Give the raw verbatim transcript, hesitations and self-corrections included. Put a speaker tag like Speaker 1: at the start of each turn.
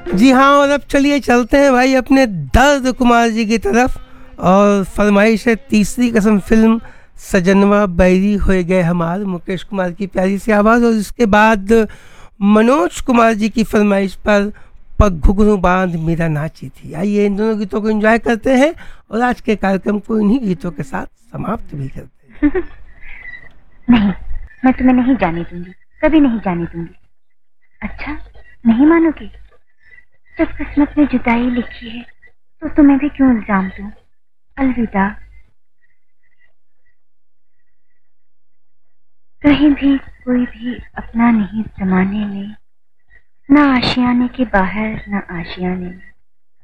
Speaker 1: जी हाँ, और अब चलिए चलते हैं भाई अपने दर्द कुमार जी की तरफ। और फरमाइश है तीसरी कसम फिल्म सजनवा बैरी हो गए हमार, मुकेश कुमार की प्यारी सी आवाज़। और इसके बाद मनोज कुमार जी की फरमाइश पर पग घुघरू बांध मेरा नाची थी। आइए इन दोनों गीतों को एंजॉय करते हैं और आज के कार्यक्रम को इन्हीं गीतों के साथ समाप्त भी करते हैं।
Speaker 2: नहीं, मैं तुम्हें नहीं जाने दूंगी, कभी नहीं जाने दूंगी। अच्छा, नहीं मानोगे? जब किस्मत में जुदाई लिखी है तो तुम्हें भी क्यों इल्जाम दूं? अलविदा। कहीं भी कोई भी अपना नहीं जमाने में, ना आशियाने के बाहर ना आशियाने में।